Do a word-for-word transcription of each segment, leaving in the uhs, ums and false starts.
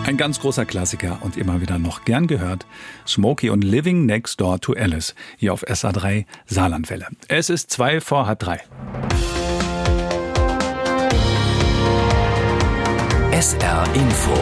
Ein ganz großer Klassiker und immer wieder noch gern gehört. Smokey und Living Next Door to Alice. Hier auf S A drei Saarlandwelle. Es ist zwei vor halb drei. S R Info.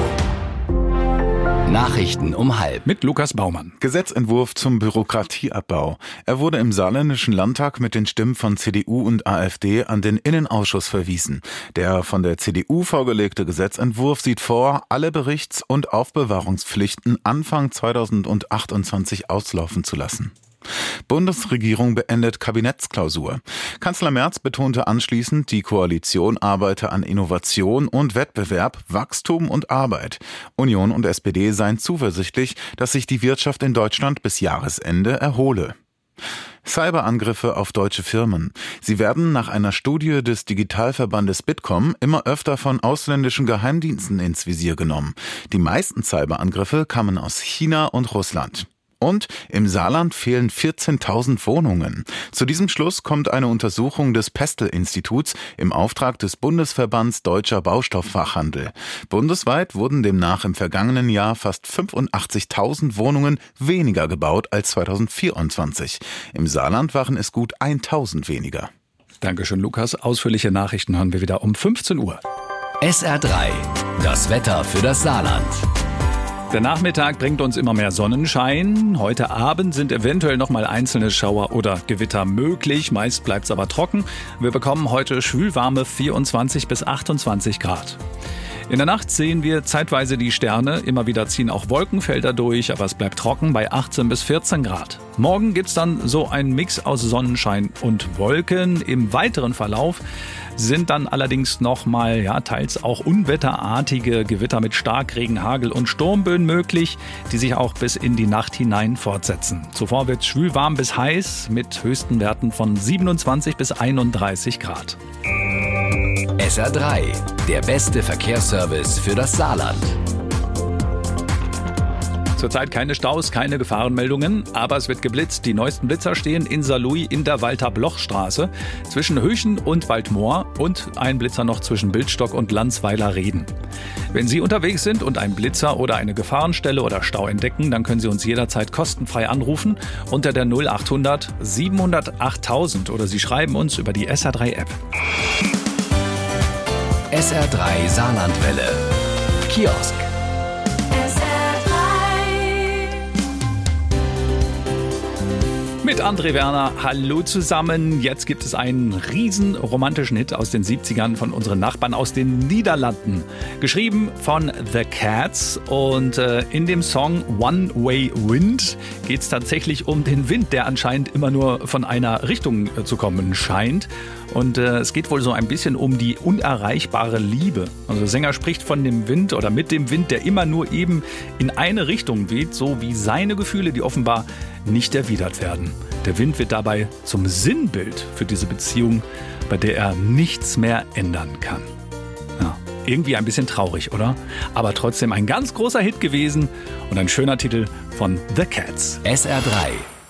Nachrichten um halb. Mit Lukas Baumann. Gesetzentwurf zum Bürokratieabbau. Er wurde im Saarländischen Landtag mit den Stimmen von C D U und A f D an den Innenausschuss verwiesen. Der von der C D U vorgelegte Gesetzentwurf sieht vor, alle Berichts- und Aufbewahrungspflichten Anfang zweitausendachtundzwanzig auslaufen zu lassen. Bundesregierung beendet Kabinettsklausur. Kanzler Merz betonte anschließend, die Koalition arbeite an Innovation und Wettbewerb, Wachstum und Arbeit. Union und S P D seien zuversichtlich, dass sich die Wirtschaft in Deutschland bis Jahresende erhole. Cyberangriffe auf deutsche Firmen. Sie werden nach einer Studie des Digitalverbandes Bitkom immer öfter von ausländischen Geheimdiensten ins Visier genommen. Die meisten Cyberangriffe kamen aus China und Russland. Und im Saarland fehlen vierzehntausend Wohnungen. Zu diesem Schluss kommt eine Untersuchung des Pestel-Instituts im Auftrag des Bundesverbands Deutscher Baustofffachhandel. Bundesweit wurden demnach im vergangenen Jahr fast fünfundachtzigtausend Wohnungen weniger gebaut als zweitausendvierundzwanzig. Im Saarland waren es gut tausend weniger. Dankeschön, Lukas. Ausführliche Nachrichten hören wir wieder um fünfzehn Uhr. S R drei. Das Wetter für das Saarland. Der Nachmittag bringt uns immer mehr Sonnenschein. Heute Abend sind eventuell noch mal einzelne Schauer oder Gewitter möglich. Meist bleibt es aber trocken. Wir bekommen heute schwülwarme vierundzwanzig bis achtundzwanzig Grad. In der Nacht sehen wir zeitweise die Sterne. Immer wieder ziehen auch Wolkenfelder durch, aber es bleibt trocken bei achtzehn bis vierzehn Grad. Morgen gibt's dann so einen Mix aus Sonnenschein und Wolken. Im weiteren Verlauf sind dann allerdings nochmal, ja, teils auch unwetterartige Gewitter mit Starkregen, Hagel und Sturmböen möglich, die sich auch bis in die Nacht hinein fortsetzen. Zuvor wird es schwül warm bis heiß mit höchsten Werten von siebenundzwanzig bis einunddreißig Grad. S R drei, der beste Verkehrsservice für das Saarland. Zurzeit keine Staus, keine Gefahrenmeldungen, aber es wird geblitzt. Die neuesten Blitzer stehen in Saarlouis in der Walter-Bloch-Straße zwischen Höchen und Waldmoor und ein Blitzer noch zwischen Bildstock und Landsweiler-Reden. Wenn Sie unterwegs sind und einen Blitzer oder eine Gefahrenstelle oder Stau entdecken, dann können Sie uns jederzeit kostenfrei anrufen unter der null achthundert siebenhundert achttausend oder Sie schreiben uns über die S R drei App. S R drei Saarlandwelle. Kiosk. Mit André Werner, hallo zusammen. Jetzt gibt es einen riesen romantischen Hit aus den siebzigern von unseren Nachbarn aus den Niederlanden. Geschrieben von The Cats und äh, in dem Song One Way Wind geht es tatsächlich um den Wind, der anscheinend immer nur von einer Richtung äh, zu kommen scheint. Und äh, es geht wohl so ein bisschen um die unerreichbare Liebe. Also der Sänger spricht von dem Wind oder mit dem Wind, der immer nur eben in eine Richtung weht, so wie seine Gefühle, die offenbar nicht erwidert werden. Der Wind wird dabei zum Sinnbild für diese Beziehung, bei der er nichts mehr ändern kann. Ja, irgendwie ein bisschen traurig, oder? Aber trotzdem ein ganz großer Hit gewesen und ein schöner Titel von The Cats. S R drei.